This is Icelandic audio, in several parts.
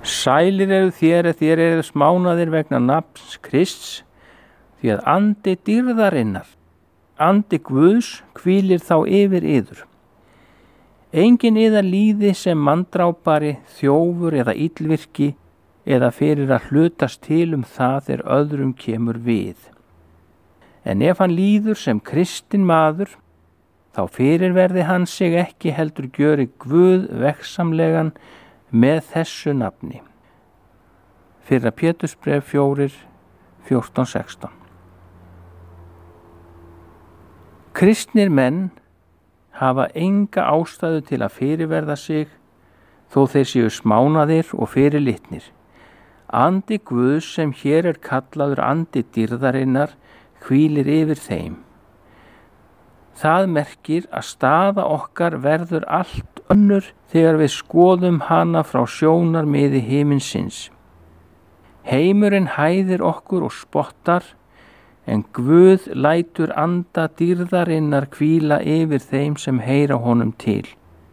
Sælir eru þér eru smánaðir vegna nafns Krists, því að andi dýrðarinnar, andi Guðs hvílir þá yfir yður. Engin yðar líði sem manndrápari, þjófur eða illvirki eða fyrir að hlutast til það öðrum kemur við. En ef hann líður sem kristinn maður, þá fyrirverði hann sig ekki heldur gjöri Guð veggsamlegan með þessu nafni. Fyrra Pétursbréf 4:14-16. Kristnir menn hafa enga ástæðu til að fyrirverða sig, þó þeir séu smánaðir og fyrirlitnir. Andi Guðs sem hér kallaður andi dýrðarinnar hvílir yfir þeim. Það merkir að staða okkar verður allt önnur þegar við skoðum hana frá sjónarmiði himinsins. Heimurinn hæðir okkur og spottar, en Guð lætur anda dýrðarinnar hvíla yfir þeim sem heyra honum til.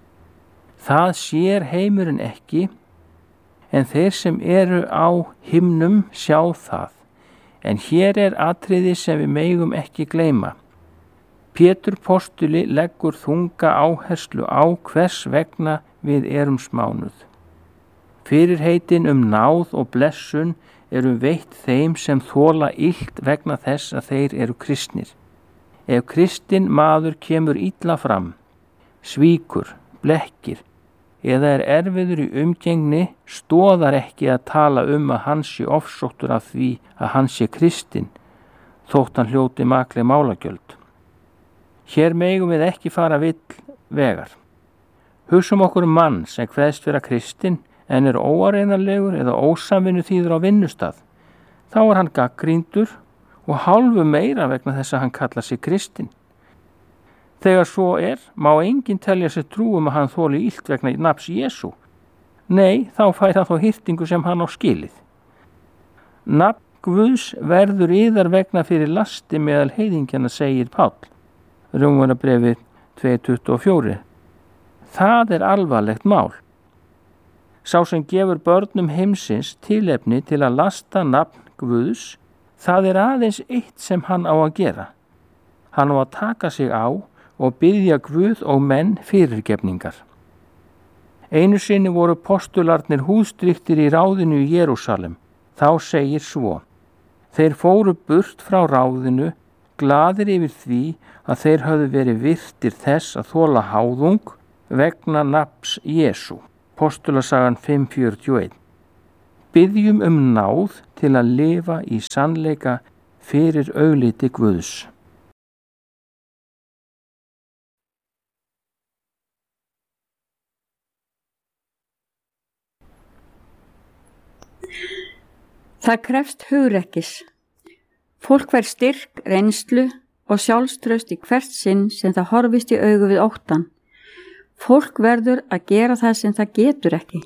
Það sér heimurinn ekki, en þeir sem eru á himnum sjá það. En hér atriði sem við megum ekki gleyma. Pétur postuli leggur þunga áherslu á hvers vegna við erum smánuð. Fyrirheitin náð og blessun eru veitt þeim sem þola illt vegna þess að þeir eru kristnir. Ef kristinn maður kemur illa fram, svíkur, blekkir eða erfiður í umgengni, stoðar ekki að tala að hann sé ofsóttur af því að hann sé kristinn, þótt hann hljóti makleg málagjöld. Hér megum við ekki fara vill vegar. Hugsum okkur mann sem kveðst vera kristinn en óareiðanlegur eða ósamvinnu þýður á vinnustað. Þá hann gaggríndur og hálfu meira vegna þess að hann kallar sig kristinn. Þegar svo má enginn telja sér trú að hann þoli illt vegna nafns Jesú. Nei, þá fær hann þó hirtingu sem hann á skilið. Nafn Guðs verður yðar vegna fyrir lasti meðal heiðingjana, segir Páll. Rómarbréfið 2:24. Það alvarlegt mál. Sá sem gefur börnum heimsins tilefni til að lasta nafn Guðs, það aðeins eitt sem hann á að gera. Hann á að taka sig á og biðja Guð og menn fyrirgefningar. Einu sinni voru postularnir húðstryktir í ráðinu í Jerúsalem. Þá segir svo: Þeir fóru burt frá ráðinu, glaðir yfir því að þeir höfðu verið virtir þess að þola háðung vegna nafns Jesú. Postulasagan 5:41. Biðjum náð til að lifa í sannleika fyrir augliti Guðs. Það krefst hugrekkis. Fólk fær styrk, reynslu og sjálfstraust í hvert sinn sem það horfist í augu við óttann. Fólk verður að gera það sem það getur ekki.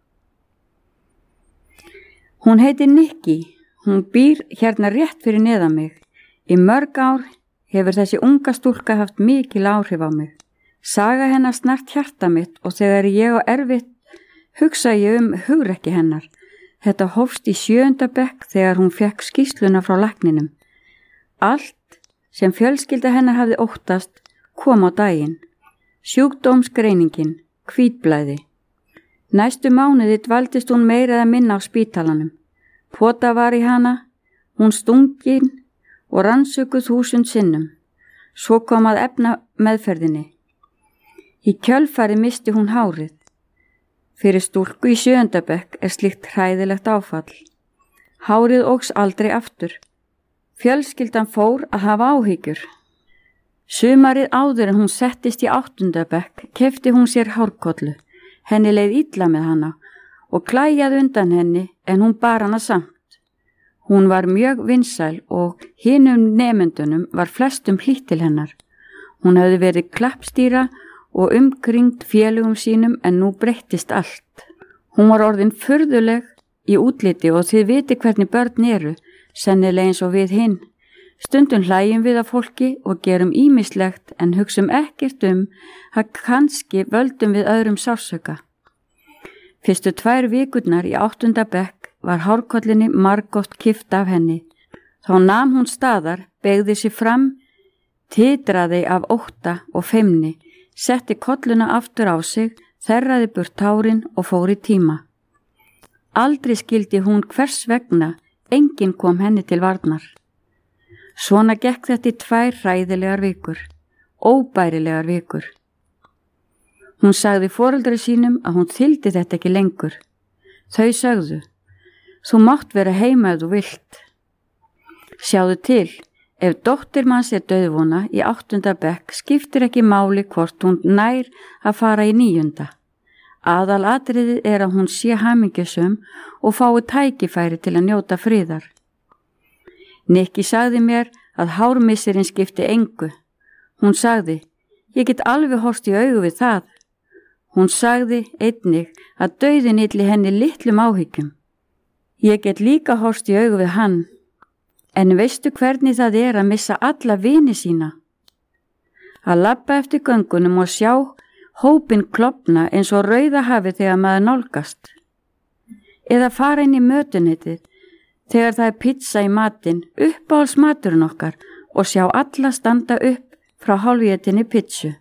Hún heitir Nikki. Hún býr hérna rétt fyrir neðan mig. Í mörg ár hefur þessi unga stúlka haft mikil áhrif á mig. Saga hennar snart hjarta mitt og þegar ég á erfitt hugsa ég hugrekki hennar. Þetta hófst í 7. bekk þegar hún fekk skýrsluna frá lækninum. Allt sem fjölskylda hennar hafði óttast kom á daginn. Sjúkdómsgreiningin, hvítblæði. Næstu mánuði dvaldist hún meira eða minna á spítalanum. Pota var í hana, hún stungin og rannsökuð 1000 sinnum. Svo kom að efna meðferðinni. Í kjölfari misti hún hárið. Fyrir stúlku í 7. bekk slíkt hræðilegt áfall. Hárið óx aldrei aftur. Fjölskyldan fór að hafa áhyggjur. Sumarið áður en hún settist í 8. bekk keypti hún sér hárkollu. Henni leið illa með hana og klæjaði undan henni en hún bar hana samt. Hún var mjög vinsæl og hinum nemendunum var flestum hlýtt til hennar. Hún hafði verið klappstýra og umkringd félögum sínum en nú breyttist allt. Hún var orðin furðuleg í útliti og þið viti hvernig börn eru, sennilega eins og við hinn. Stundum hlæjum við að fólki og gerum ýmislegt en hugsum ekkert að kannski völdum við öðrum sársauka. Fyrstu 2 vikurnar í 8. bekk var hárkollinni margoft kippt af henni. Þá nam hún staðar, beygði sig fram, titraði af ótta og feimni, setti kolluna aftur á sig, þerraði burt tárin og fór í tíma. Aldrei skildi hún hvers vegna, enginn kom henni til varnar. Svona gekk þetta í 2 hræðilegar vikur, óbærilegar vikur. Hún sagði foreldri sínum að hún þyldi þetta ekki lengur. Þau sögðu, þú mátt vera heima ef þú vilt. Sjáðu til, ef dóttir manns dauðvona í 8. bekk skiptir ekki máli hvort hún nær að fara í 9. Aðalatriðið að hún sé hamingjusum og fái tækifæri til að njóta friðar. Nikki sagði mér að hármissirinn skipti engu. Hún sagði, ég get alveg horfst í augu við það. Hún sagði einnig að dauðinn ylli henni litlum áhyggjum. Ég get líka horfst í augu við hann. En veistu hvernig það að missa alla vini sína? Að labba eftir göngunum og sjá hópinn klofna eins og Rauðahafið þegar maður nálgast. Eða fara inn í mötuneytið þegar það pizza í matinn, uppáhaldsmaturinn okkar og sjá alla standa upp frá hálfétinni pizzu.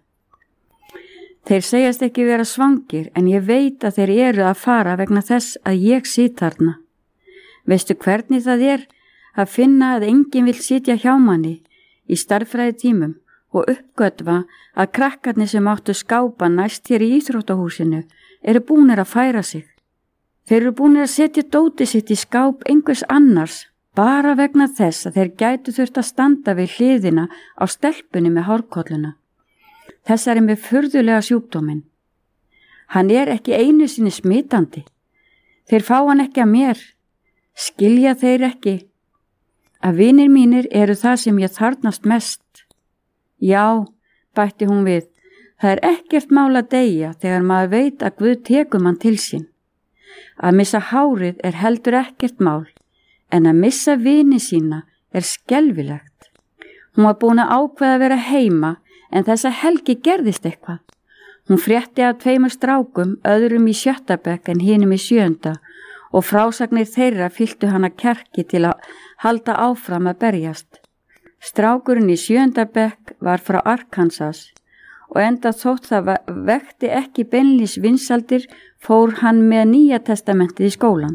Þeir segjast ekki vera svangir en ég veit að þeir eru að fara vegna þess að ég sit þarna. Veistu hvernig það að finna að enginn vill sitja hjá manni í starffræði tímum og uppgötva að krakkarnir sem áttu skápa næst hér í íþróttahúsinu eru búnir að færa sig. Þeir eru búnir að setja dótið sitt í skáp einhvers annars bara vegna þess að þeir gætu þurft að standa við hliðina á stelpunni með hárkolluna. Þessari með furðulega sjúkdóminn. Hann ekki einu sinni smitandi. Þeir fá hann ekki að mér. Skilja þeir ekki að vinir mínir eru það sem ég þarnast mest. Já, bætti hún við, það ekkert mál að deyja þegar maður veit að Guð tekur mann til sín. Að missa hárið heldur ekkert mál, en að missa vini sína skelfilegt. Hún var búin að ákveða að vera heima, en þessa helgi gerðist eitthvað. Hún frétti af 2 strákum, öðrum í 7. bekk en hinum í 7. og frásagnir þeirra fylltu hana kjarki til að halda áfram að berjast. Strákurinn í 7. bekk var frá Arkansas og enda þótt það vekti ekki beinlínis vinsaldir fór hann með Nýja testamentið í skólan.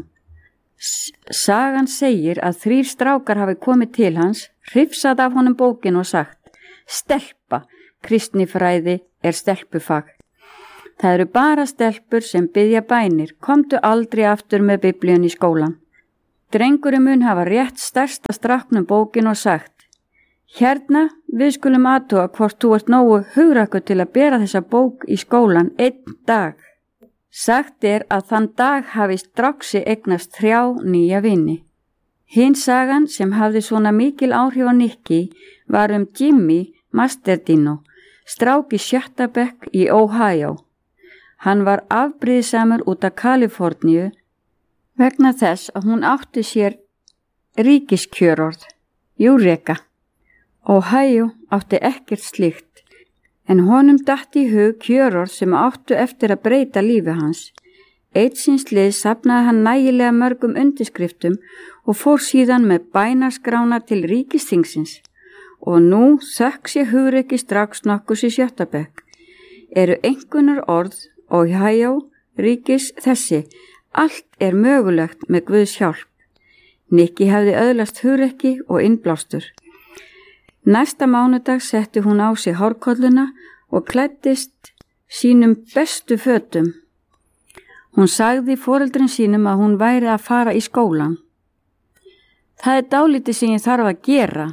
Sagan segir að 3 strákar hafi komið til hans, hrifsað af honum bókin og sagt, stelpa, kristnifræði stelpufag. Það eru bara stelpur sem biðja bænir, komdu aldrei aftur með biblíun í skólan. Drengurinn mun hafa rétt stærsta stráknum bókin og sagt, hérna, við skulum athuga hvort þú nógu hugrakkur til að bera þessa bók í skólan 1 dag. Sagt að þann dag hafi stráksi eignast 3 nýja vini. Hin sagan sem hafði svona mikil áhrif á Nikki var Jimmy Masterdino, strák í 7. bekk í Ohio. Hann var afbrýðisamur út af Kaliforníu vegna þess að hún átti sér ríkiskjörorð, Eureka. Ohio átti ekkert slíkt, en honum datt í hug kjörorð sem áttu eftir að breyta lífi hans. Eitt síns liðs safnaði hann nægilega mörgum undirskriftum og fór síðan með bænaskrána til ríkisþingsins. Og nú þökk sé hugrekki strax nokkurs í 7. bekk. Eru einhverjar orð Ohio ríkis þessi, allt mögulegt með Guðs hjálp. Nikki hafði öðlast hugrekki og innblástur. Næsta mánudag setti hún á sig hárkolluna og klæddist sínum bestu fötum. Hún sagði foreldrin sínum að hún væri að fara í skólan. Það dálítið sem ég þarf að gera.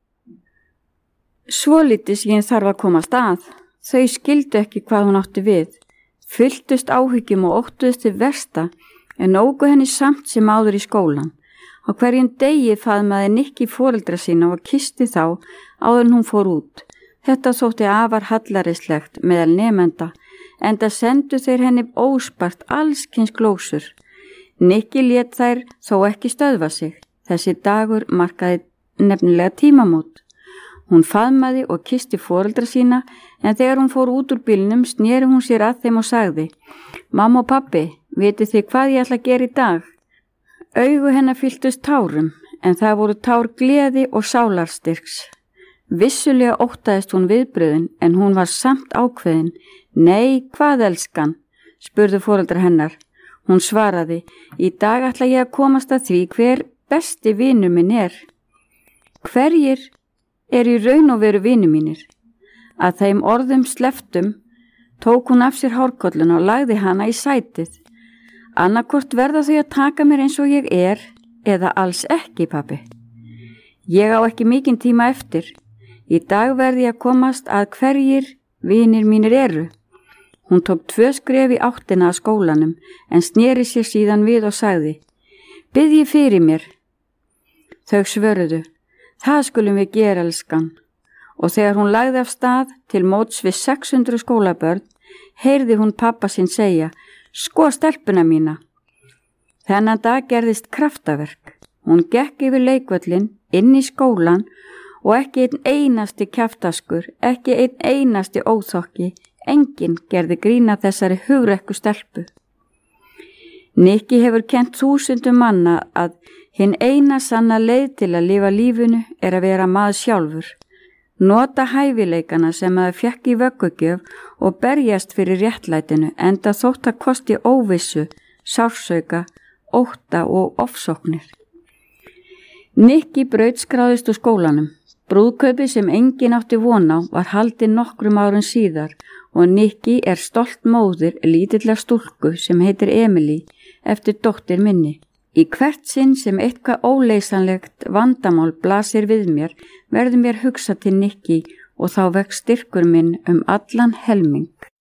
Svolítið sem ég þarf að komast að. Þau skildu ekki hvað hún átti við. Fylltust áhyggjum og óttuðust til versta en nógu henni samt sem áður í skólan. Á hverjum degi faðmaði Nikki foreldra sína og kyssti þá áður en hún fór út. Þetta þótti afar hallarislegt meðal nemenda, enda sendu þeir henni óspart allskyns glósur. Nikki lét þær þó ekki stöðva sig. Þessi dagur markaði nefnilega tímamót. Hún faðmaði og kyssti foreldra sína, en þegar hún fór út úr bílnum sneri hún sér að þeim og sagði, mamma og pabbi, vitið þið hvað ég ætla að gera í dag? Augu hennar fylltust tárum, en það voru tár gleði og sálarstyrks. Vissulega óttaðist hún viðbröðin, en hún var samt ákveðin. Nei, hvað elskan? Spurðu foreldrar hennar. Hún svaraði, í dag ætla ég að komast að því hver besti vinur minn er. Hverjir í raun og veru vinur mínir? Að þeim orðum sleftum tók hún af sér hárkolluna og lagði hana í sætið. Annarkvort verða þau að taka mér eins og ég er, eða alls ekki, pabbi. Ég á ekki mikinn tíma eftir. Í dag verði ég að komast að hverjir vinir mínir eru. Hún tók 2 skref í áttina að skólanum, en sneri sér síðan við og sagði, biðji fyrir mér. Þau svöruðu, það skulum við gera, elskan. Og þegar hún lagði af stað til móts við 600 skólabörn, heyrði hún pappa sinn segja, sko stelpuna mína. Þennan dag gerðist kraftaverk. Hún gekk yfir leikvöllin, inn í skólan og ekki einn einasti kjaftaskur, ekki einn einasti óþokki, enginn gerði grína þessari hugrekku stelpu. Nikki hefur kennt 1000 manna að hinn eina sanna leið til að lifa lífinu er að vera maður sjálfur. Nota hæfileikana sem maður fékk í vöggugjöf og berjast fyrir réttlætinu, enda þótt að kosti óvissu, sársauka, ótta og ofsóknir. Nikki brautskráðist úr skólanum. Brúðkaupi sem enginn átti von á var haldið nokkrum árum síðar og Nikki er stolt móðir lítillar stúlku sem heitir Emily eftir dóttir minni. Í hvert sinn sem eitthvað óleysanlegt vandamál blasir við mér verður mér hugsa til Nikki og þá vex styrkur minn allan helming.